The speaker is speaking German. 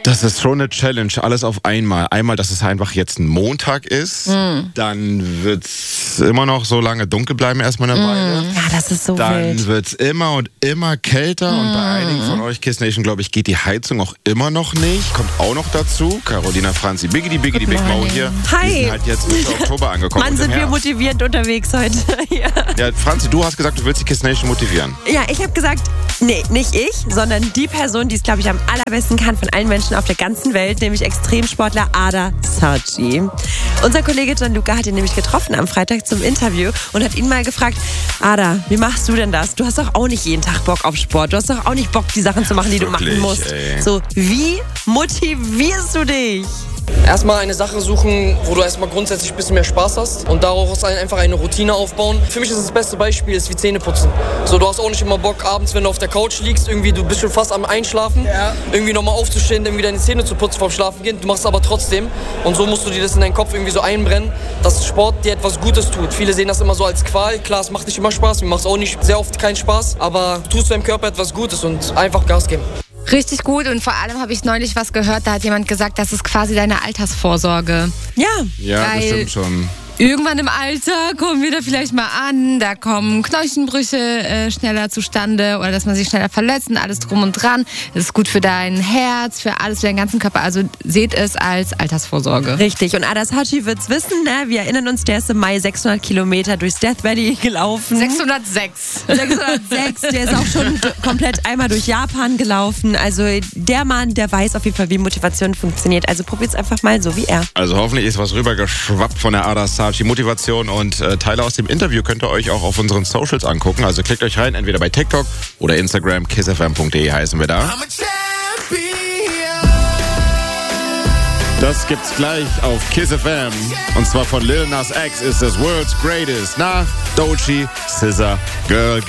Das ist schon eine Challenge, alles auf einmal. Einmal, dass es einfach jetzt ein Montag ist, dann wird es immer noch so lange dunkel bleiben erstmal eine Weile. Ja, das ist so Dann wild. wird es immer und immer kälter und bei einigen von euch Kiss Nation, glaube ich, geht die Heizung auch immer noch nicht. Kommt auch noch dazu. Carolina Franzi, Biggity Big Mo hier. Hi. Wir sind halt jetzt Mitte Oktober angekommen. Mann, und im sind wir Herbst. motivierend unterwegs heute. Ja. Ja, Franzi, du hast gesagt, du willst die Kiss Nation motivieren. Ja, ich habe gesagt, nee, nicht ich, sondern die Person, die es, glaube ich, am allerbesten kann von allen Menschen auf der ganzen Welt, nämlich Extremsportler Ada Sarchi. Unser Kollege Gianluca hat ihn nämlich getroffen am Freitag zum Interview und hat ihn mal gefragt, Ada, wie machst du denn das? Du hast doch auch nicht jeden Tag Bock auf Sport. Du hast doch auch nicht Bock, die Sachen zu machen, die du machen Wirklich, musst. ey. So, wie motivierst du dich? Erstmal eine Sache suchen, wo du erstmal grundsätzlich ein bisschen mehr Spaß hast und daraus einfach eine Routine aufbauen. Für mich ist das beste Beispiel ist wie Zähneputzen. So, du hast auch nicht immer Bock abends, wenn du auf der Couch liegst, irgendwie du bist schon fast am Einschlafen, irgendwie nochmal aufzustehen, irgendwie deine Zähne zu putzen vorm Schlafen gehen. Du machst es aber trotzdem und so musst du dir das in deinen Kopf irgendwie so einbrennen, dass Sport dir etwas Gutes tut. Viele sehen das immer so als Qual. Klar, es macht nicht immer Spaß, mir macht es auch nicht sehr oft keinen Spaß, aber du tust deinem Körper etwas Gutes und einfach Gas geben. Richtig gut und vor allem habe ich neulich was gehört, da hat jemand gesagt, das ist quasi deine Altersvorsorge. Ja. Ja, das Weil- stimmt schon. Irgendwann im Alter kommen wir da vielleicht mal an, da kommen Knochenbrüche schneller zustande oder dass man sich schneller verletzt und alles drum und dran. Das ist gut für dein Herz, für alles, für deinen ganzen Körper. Also seht es als Altersvorsorge. Richtig, und Ada Sarchi wird's wissen, ne? Wir erinnern uns, der ist im Mai 600 Kilometer durchs Death Valley gelaufen. 606. 606, der ist auch schon komplett einmal durch Japan gelaufen. Also der Mann, der weiß auf jeden Fall, wie Motivation funktioniert. Also probiert's einfach mal so wie er. Also hoffentlich ist was rübergeschwappt von der Ada Sarchi Motivation und Teile aus dem Interview könnt ihr euch auch auf unseren Socials angucken. Also klickt euch rein, entweder bei TikTok oder Instagram, kissfm.de heißen wir da. Das gibt's gleich auf Kiss FM. Und zwar von Lil Nas X ist das World's Greatest nach Doechii, SZA, Girl.